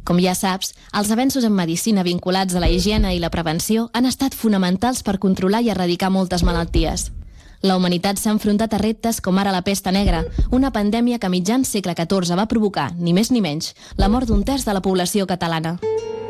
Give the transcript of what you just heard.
Com ja saps, els avenços en medicina vinculats a la higiene i la prevenció han estat fonamentals per controlar i erradicar moltes malalties. La humanitat s'ha enfrontat a reptes com ara la pesta negra, una pandèmia que a mitjans segle XIV va provocar, ni més ni menys, la mort d'un terç de la població catalana.